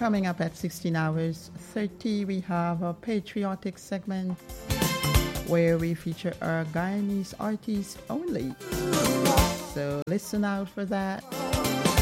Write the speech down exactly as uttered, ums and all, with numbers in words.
Coming up at sixteen hours thirty, we have a patriotic segment where we feature our Guyanese artists only. So listen out for that.